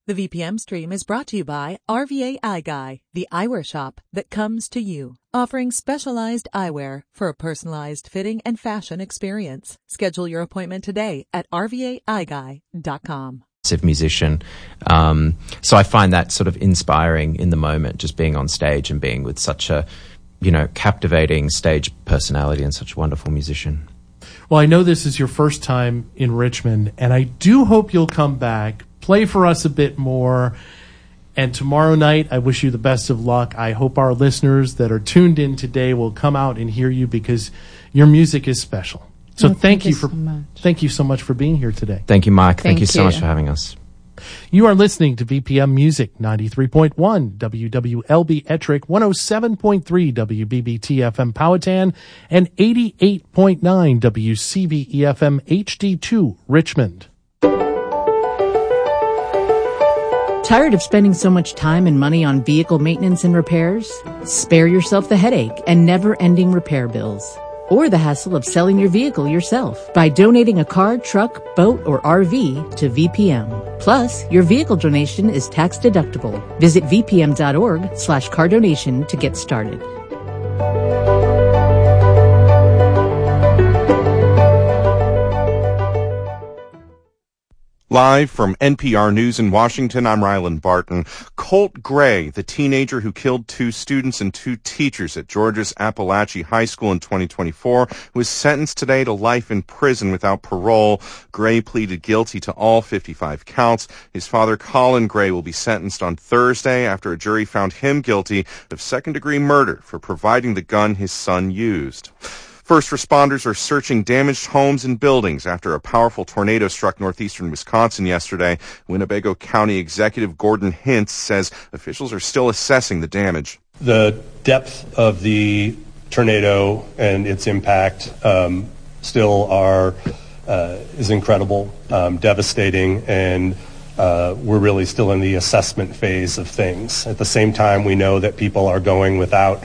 The VPM stream is brought to you by RVA Eye Guy, the eyewear shop that comes to you, offering specialized eyewear for a personalized fitting and fashion experience. Schedule your appointment today at rvaeyeguy.com. Musician. So I find that sort of inspiring in the moment, just being on stage and being with such a, captivating stage personality and such a wonderful musician. Well, I know this is your first time in Richmond, and I do hope you'll come back, play for us a bit more. And tomorrow night, I wish you the best of luck. I hope our listeners that are tuned in today will come out and hear you because your music is special. So thank you so much for being here today. Thank you, Mike. Thank you so much for having us. You are listening to VPM Music 93.1 WWLB Ettrick, 107.3 WBBT FM Powhatan, and 88.9 WCVE FM HD2 Richmond. Tired of spending so much time and money on vehicle maintenance and repairs? Spare yourself the headache and never-ending repair bills, or the hassle of selling your vehicle yourself by donating a car, truck, boat, or RV to VPM. Plus, your vehicle donation is tax deductible. Visit vpm.org/car donation to get started. Live from NPR News in Washington, I'm Ryland Barton. Colt Gray, the teenager who killed 2 students and 2 teachers at Georgia's Appalachia High School in 2024, was sentenced today to life in prison without parole. Gray pleaded guilty to all 55 counts. His father, Colin Gray, will be sentenced on Thursday after a jury found him guilty of second-degree murder for providing the gun his son used. First responders are searching damaged homes and buildings after a powerful tornado struck northeastern Wisconsin yesterday. Winnebago County Executive Gordon Hintz says officials are still assessing the damage. The depth of the tornado and its impact still is incredible, devastating, and we're really still in the assessment phase of things. At the same time, we know that people are going without,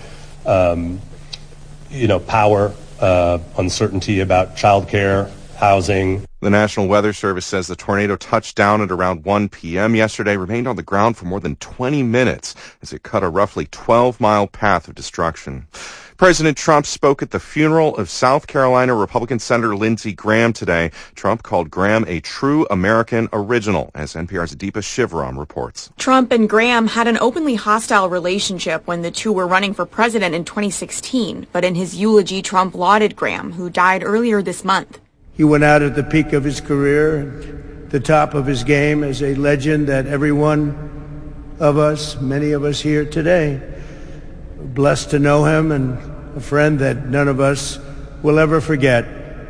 power, uncertainty about childcare, housing. The National Weather Service says the tornado touched down at around 1 p.m. yesterday, remained on the ground for more than 20 minutes as it cut a roughly 12-mile path of destruction. President Trump spoke at the funeral of South Carolina Republican Senator Lindsey Graham today. Trump called Graham a true American original, as NPR's Deepa Shivaram reports. Trump and Graham had an openly hostile relationship when the two were running for president in 2016. But in his eulogy, Trump lauded Graham, who died earlier this month. He went out at the peak of his career, the top of his game, as a legend that every one of us, many of us here today, blessed to know him, and a friend that none of us will ever forget.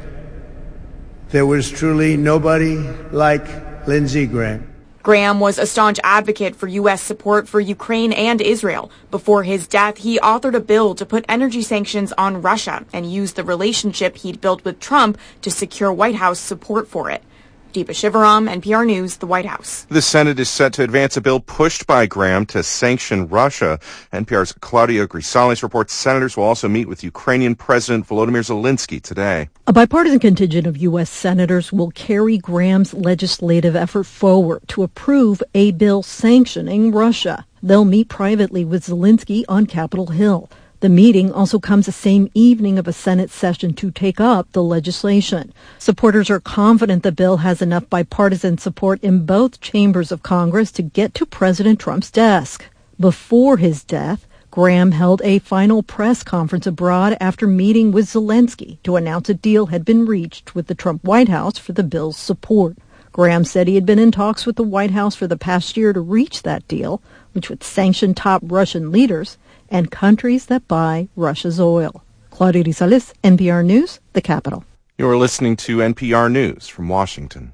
There was truly nobody like Lindsey Graham. Graham was a staunch advocate for U.S. support for Ukraine and Israel. Before his death, he authored a bill to put energy sanctions on Russia and used the relationship he'd built with Trump to secure White House support for it. Deepa Shivaram, NPR News, the White House. The Senate is set to advance a bill pushed by Graham to sanction Russia. NPR's Claudia Grisales reports senators will also meet with Ukrainian President Volodymyr Zelensky today. A bipartisan contingent of U.S. senators will carry Graham's legislative effort forward to approve a bill sanctioning Russia. They'll meet privately with Zelensky on Capitol Hill. The meeting also comes the same evening of a Senate session to take up the legislation. Supporters are confident the bill has enough bipartisan support in both chambers of Congress to get to President Trump's desk. Before his death, Graham held a final press conference abroad after meeting with Zelensky to announce a deal had been reached with the Trump White House for the bill's support. Graham said he had been in talks with the White House for the past year to reach that deal, which would sanction top Russian leaders and countries that buy Russia's oil. Claudia Grisales, NPR News, the Capitol. You're listening to NPR News from Washington.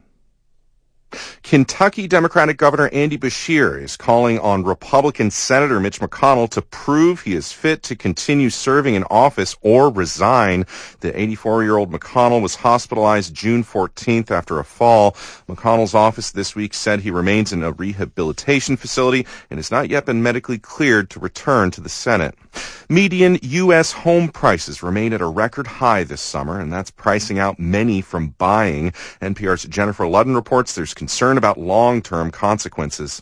Kentucky Democratic Governor Andy Beshear is calling on Republican Senator Mitch McConnell to prove he is fit to continue serving in office or resign. The 84-year-old McConnell was hospitalized June 14th after a fall. McConnell's office this week said he remains in a rehabilitation facility and has not yet been medically cleared to return to the Senate. Median U.S. home prices remain at a record high this summer, and that's pricing out many from buying. NPR's Jennifer Ludden reports there's concern about long-term consequences.